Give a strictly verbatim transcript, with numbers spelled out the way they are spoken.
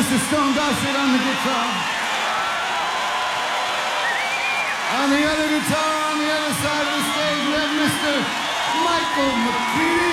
Mister Stone Gossett on the guitar. On the other guitar, on the other side of the stage, we have Mister Michael McCready.